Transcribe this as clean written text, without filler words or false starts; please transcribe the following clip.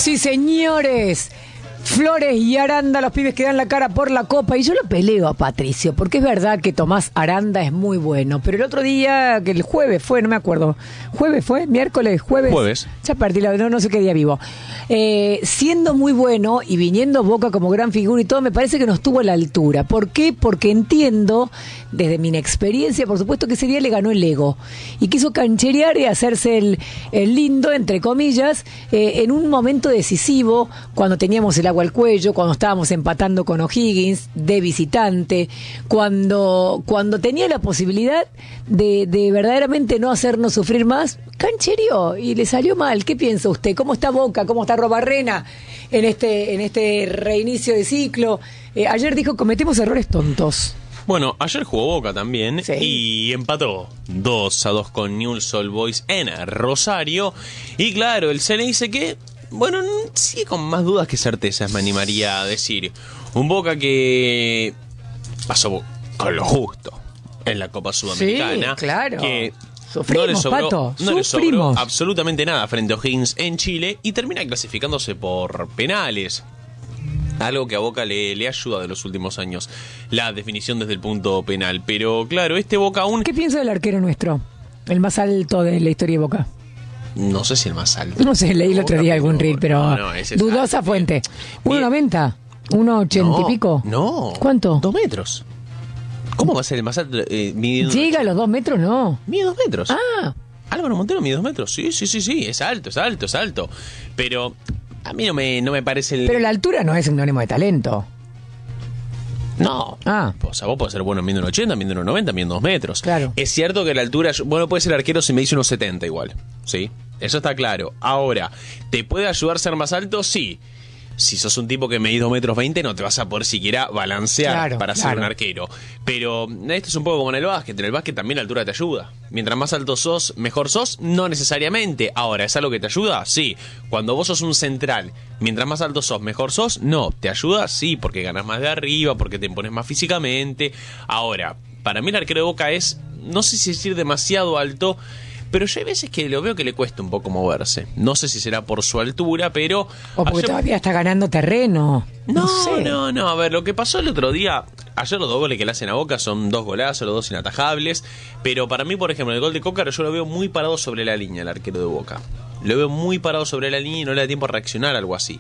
Sí, señores. Flores y Aranda, los pibes que dan la cara por la Copa. Y yo lo peleo a Patricio, porque es verdad que Tomás Aranda es muy bueno. Pero el otro día, que el jueves fue, no me acuerdo. ¿Jueves fue? ¿Miércoles? ¿Jueves? Jueves. Ya perdí no sé qué día vivo. Siendo muy bueno y viniendo Boca como gran figura y todo, me parece que no estuvo a la altura. ¿Por qué? Porque entiendo, desde mi inexperiencia, por supuesto, que ese día le ganó el ego. Y quiso cancherear y hacerse el lindo, entre comillas, en un momento decisivo, cuando teníamos el agua al cuello, cuando estábamos empatando con O'Higgins de visitante, cuando tenía la posibilidad de verdaderamente no hacernos sufrir más, canchereó y le salió mal. ¿Qué piensa usted? ¿Cómo está Boca? ¿Cómo está Robarrena en este reinicio de ciclo? Ayer dijo, cometemos errores tontos. Bueno, ayer jugó Boca también, sí, y empató 2-2 con Newell's Old Boys en Rosario. Y claro, el CN dice que, bueno, sigue con más dudas que certezas, me animaría a decir. Un Boca que pasó con lo justo en la Copa Sudamericana. Sí, claro. Que sufrimos, Pato, no le sobró absolutamente nada frente a O'Higgins en Chile y termina clasificándose por penales. Algo que a Boca le ayuda de los últimos años, la definición desde el punto penal. Pero claro, este Boca aún... ¿Qué piensa del arquero nuestro? El más alto de la historia de Boca. No sé si el más alto. No sé, leí el otro día algún reel, pero dudosa alto, fuente. 1.90, 1.80 y pico. No. ¿Cuánto? 2 metros. ¿Cómo va a ser el más alto? Llega a los 2 metros, no. Mide 2 metros. Ah. Álvaro Montero mide 2 metros. Sí, es alto. Pero a mí no me parece el... Pero la altura no es sinónimo de talento. No. O sea, vos podés ser bueno midiendo 1.80, midiendo 1.90, midiendo 2 metros. Claro. Es cierto que la altura... Bueno, puede ser arquero si me dice 1.70 igual. ¿Sí? Eso está claro. Ahora, ¿te puede ayudar a ser más alto? Sí. Si sos un tipo que medís 2 metros 20, no te vas a poder siquiera balancear para ser un arquero. Pero esto es un poco como en el básquet. En el básquet también la altura te ayuda. Mientras más alto sos, mejor sos. No necesariamente. Ahora, ¿es algo que te ayuda? Sí. Cuando vos sos un central, mientras más alto sos, mejor sos. No. ¿Te ayuda? Sí, porque ganas más de arriba, porque te impones más físicamente. Ahora, para mí el arquero de Boca es, no sé si decir demasiado alto, pero yo hay veces que lo veo que le cuesta un poco moverse. No sé si será por su altura, pero... O porque todavía está ganando terreno. No. A ver, lo que pasó el otro día... Ayer los 2 goles que le hacen a Boca son 2 golazos, los 2 inatajables. Pero para mí, por ejemplo, el gol de Cócaro yo lo veo muy parado sobre la línea, el arquero de Boca. Lo veo muy parado sobre la línea y no le da tiempo a reaccionar a algo así.